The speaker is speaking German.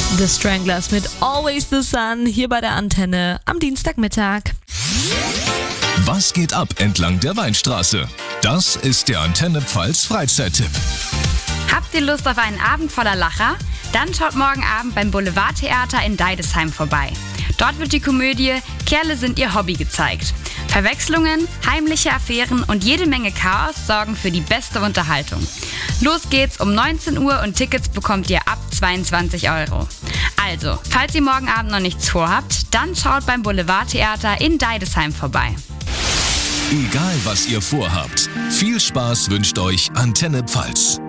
The Stranglers mit Always the Sun hier bei der Antenne am Dienstagmittag. Was geht ab entlang der Weinstraße? Das ist der Antenne Pfalz Freizeittipp. Habt ihr Lust auf einen Abend voller Lacher? Dann schaut morgen Abend beim Boulevardtheater in Deidesheim vorbei. Dort wird die Komödie Kerle sind ihr Hobby gezeigt. Verwechslungen, heimliche Affären und jede Menge Chaos sorgen für die beste Unterhaltung. Los geht's um 19 Uhr und Tickets bekommt ihr ab 22 €. Also, falls ihr morgen Abend noch nichts vorhabt, dann schaut beim Boulevardtheater in Deidesheim vorbei. Egal was ihr vorhabt, viel Spaß wünscht euch Antenne Pfalz.